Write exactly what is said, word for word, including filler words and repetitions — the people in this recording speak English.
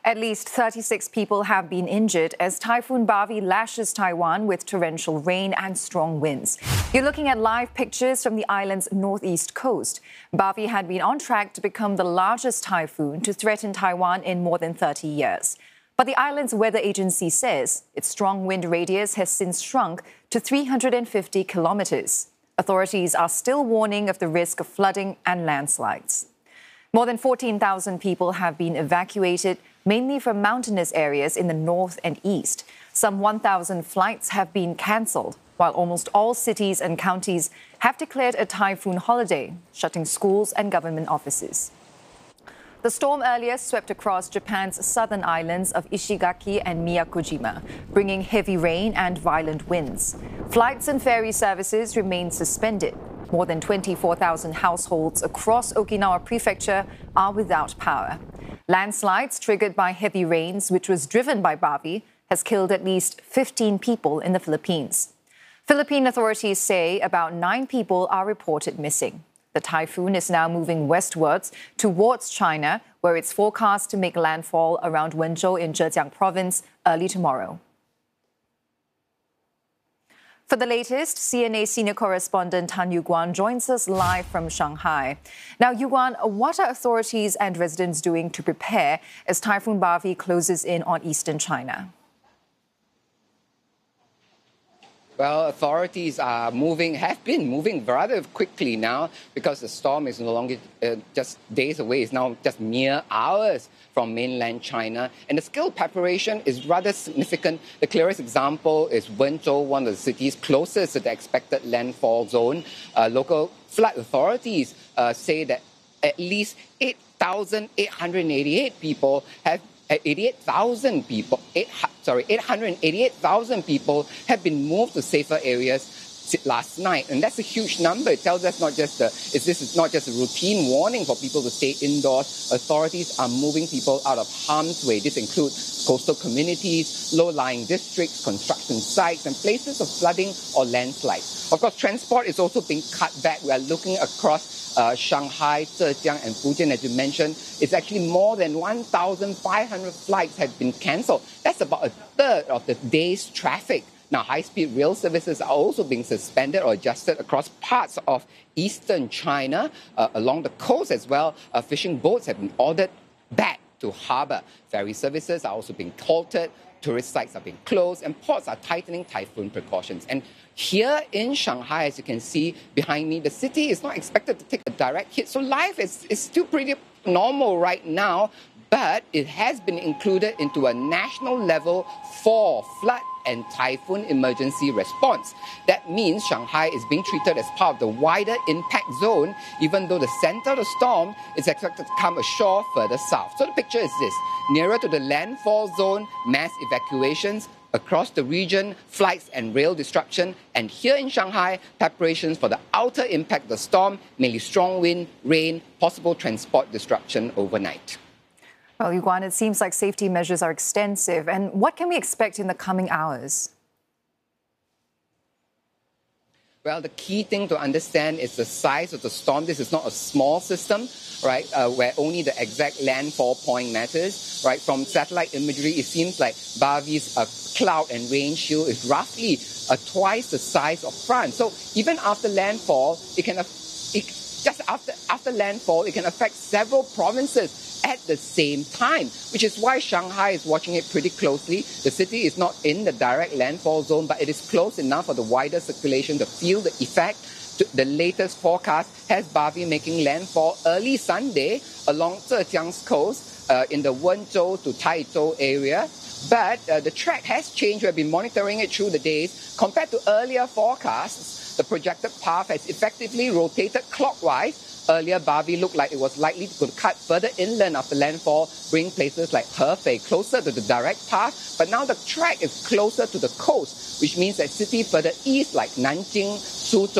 At least thirty-six people have been injured as Typhoon Bavi lashes Taiwan with torrential rain and strong winds. You're looking at live pictures from the island's northeast coast. Bavi had been on track to become the largest typhoon to threaten Taiwan in more than thirty years. But the island's weather agency says its strong wind radius has since shrunk to three hundred fifty kilometers. Authorities are still warning of the risk of flooding and landslides. More than fourteen thousand people have been evacuated, mainly from mountainous areas in the north and east. Some one thousand flights have been cancelled, while almost all cities and counties have declared a typhoon holiday, shutting schools and government offices. The storm earlier swept across Japan's southern islands of Ishigaki and Miyakojima, bringing heavy rain and violent winds. Flights and ferry services remain suspended. More than twenty-four thousand households across Okinawa Prefecture are without power. Landslides triggered by heavy rains, which was driven by Bavi, has killed at least fifteen people in the Philippines. Philippine authorities say about nine people are reported missing. The typhoon is now moving westwards towards China, where it's forecast to make landfall around Wenzhou in Zhejiang province early tomorrow. For the latest, C N A senior correspondent Tan Yuguan joins us live from Shanghai. Now, Yuguan, what are authorities and residents doing to prepare as Typhoon Bavi closes in on eastern China? Well, authorities are moving, have been moving rather quickly now because the storm is no longer uh, just days away. It's now just mere hours from mainland China. And the scale of preparation is rather significant. The clearest example is Wenzhou, one of the cities closest to the expected landfall zone. Uh, local flood authorities uh, say that at least eight thousand eight hundred eighty-eight people have eighty-eight thousand people, eight, sorry, eight hundred eighty-eight thousand people have been moved to safer areas last night, and that's a huge number. It tells us not just a, is this is not just a routine warning for people to stay indoors. Authorities are moving people out of harm's way. This includes coastal communities, low-lying districts, construction sites, and places of flooding or landslides. Of course, transport is also being cut back. We are looking across Uh, Shanghai, Zhejiang, and Fujian, as you mentioned. It's actually more than one thousand five hundred flights have been cancelled. That's about a third of the day's traffic. Now, high-speed rail services are also being suspended or adjusted across parts of eastern China, uh, along the coast as well. Uh, fishing boats have been ordered back to harbour. Ferry services are also being halted. Tourist sites are being closed, and ports are tightening typhoon precautions. And here in Shanghai, as you can see behind me, the city is not expected to take a direct hit. So life is, is still pretty normal right now, but it has been included into a national level four flood and typhoon emergency response. That means Shanghai is being treated as part of the wider impact zone, even though the center of the storm is expected to come ashore further south. So the picture is this: nearer to the landfall zone, mass evacuations across the region, flights and rail disruption, and here in Shanghai, preparations for the outer impact of the storm, mainly strong wind, rain, possible transport disruption overnight. Well, Yuguan, it seems like safety measures are extensive. And what can we expect in the coming hours? Well, the key thing to understand is the size of the storm. This is not a small system, right, uh, where only the exact landfall point matters, right? From satellite imagery, it seems like Bavi's uh, cloud and rain shield is roughly uh, twice the size of France. So even after landfall, it can, it, just after, after landfall, it can affect several provinces at the same time, which is why Shanghai is watching it pretty closely. The city is not in the direct landfall zone, but it is close enough for the wider circulation to feel the effect. The latest forecast has Bavi making landfall early Sunday along Zhejiang's coast uh, in the Wenzhou to Taizhou area. But uh, the track has changed. We have been monitoring it through the days. Compared to earlier forecasts, the projected path has effectively rotated clockwise. Earlier, Bavi looked like it was likely to cut further inland after landfall, bring places like Hefei closer to the direct path. But now the track is closer to the coast, which means that cities further east like Nanjing, Suzhou,